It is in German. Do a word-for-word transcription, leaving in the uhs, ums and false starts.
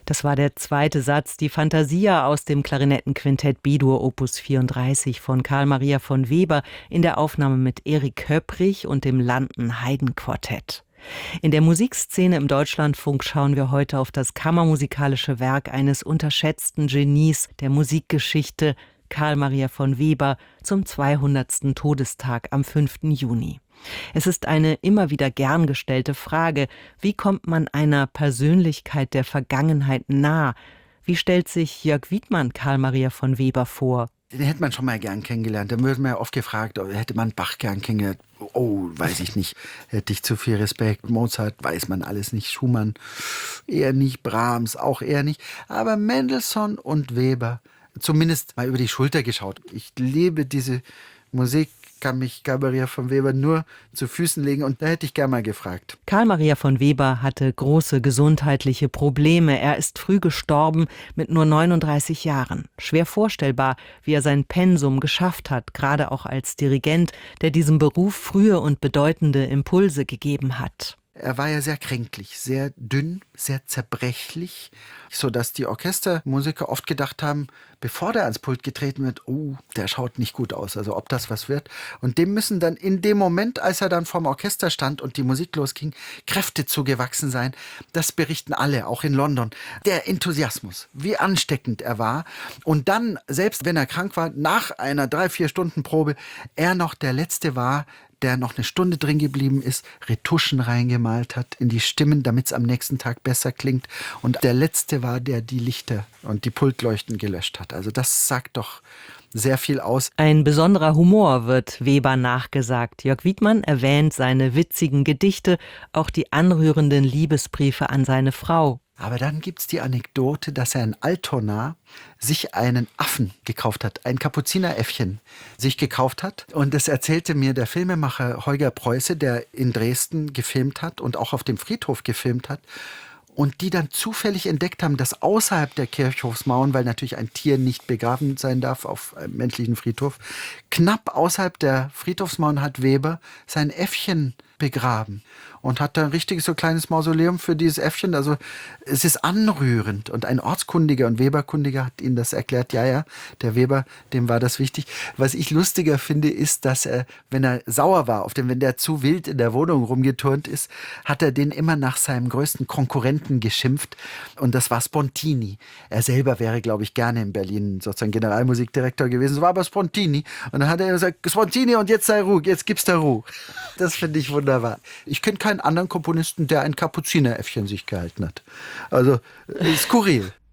Das war der zweite Satz, die Fantasia aus dem Klarinettenquintett B-Dur Opus vierunddreißig von Carl Maria von Weber in der Aufnahme mit Erik Köpprich und dem Landen-Haydn-Quartett. In der Musikszene im Deutschlandfunk schauen wir heute auf das kammermusikalische Werk eines unterschätzten Genies der Musikgeschichte, Carl Maria von Weber, zum zweihundertsten Todestag am fünften Juni. Es ist eine immer wieder gern gestellte Frage: Wie kommt man einer Persönlichkeit der Vergangenheit nah? Wie stellt sich Jörg Wiedmann Carl Maria von Weber vor? Den hätte man schon mal gern kennengelernt. Da wird man ja oft gefragt, hätte man Bach gern kennengelernt. Oh, weiß ich nicht. Hätte ich zu viel Respekt. Mozart weiß man alles nicht. Schumann eher nicht. Brahms auch eher nicht. Aber Mendelssohn und Weber, zumindest mal über die Schulter geschaut. Ich liebe diese Musik. Kann mich Carl Maria von Weber nur zu Füßen legen, und da hätte ich gerne mal gefragt. Carl Maria von Weber hatte große gesundheitliche Probleme. Er ist früh gestorben mit nur neununddreißig Jahren. Schwer vorstellbar, wie er sein Pensum geschafft hat, gerade auch als Dirigent, der diesem Beruf frühe und bedeutende Impulse gegeben hat. Er war ja sehr kränklich, sehr dünn, sehr zerbrechlich, sodass die Orchestermusiker oft gedacht haben, bevor der ans Pult getreten wird, oh, der schaut nicht gut aus, also ob das was wird. Und dem müssen dann in dem Moment, als er dann vorm Orchester stand und die Musik losging, Kräfte zugewachsen sein. Das berichten alle, auch in London. Der Enthusiasmus, wie ansteckend er war. Und dann, selbst wenn er krank war, nach einer drei, vier Stunden Probe, er noch der Letzte war, der noch eine Stunde drin geblieben ist, Retuschen reingemalt hat in die Stimmen, damit es am nächsten Tag besser klingt. Und der Letzte war, der die Lichter und die Pultleuchten gelöscht hat. Also das sagt doch sehr viel aus. Ein besonderer Humor wird Weber nachgesagt. Jörg Wiedmann erwähnt seine witzigen Gedichte, auch die anrührenden Liebesbriefe an seine Frau. Aber dann gibt's die Anekdote, dass er in Altona sich einen Affen gekauft hat, ein Kapuzineräffchen sich gekauft hat. Und das erzählte mir der Filmemacher Holger Preuße, der in Dresden gefilmt hat und auch auf dem Friedhof gefilmt hat. Und die dann zufällig entdeckt haben, dass außerhalb der Kirchhofsmauern, weil natürlich ein Tier nicht begraben sein darf auf einem menschlichen Friedhof, knapp außerhalb der Friedhofsmauern hat Weber sein Äffchen begraben und hat da ein richtiges so kleines Mausoleum für dieses Äffchen. Also es ist anrührend, und ein Ortskundiger und Weberkundiger hat ihnen das erklärt. Ja, ja, der Weber, dem war das wichtig. Was ich lustiger finde, ist, dass er, wenn er sauer war auf den, wenn der zu wild in der Wohnung rumgeturnt ist, hat er den immer nach seinem größten Konkurrenten geschimpft, und das war Spontini. Er selber wäre, glaube ich, gerne in Berlin sozusagen Generalmusikdirektor gewesen. So war aber Spontini, und dann hat er gesagt, Spontini, und jetzt sei Ruhe, jetzt gibt's da Ruhe. Das finde ich wunderbar. Ich kenne keinen anderen Komponisten, der ein Kapuzineräffchen sich gehalten hat. Also, skurril.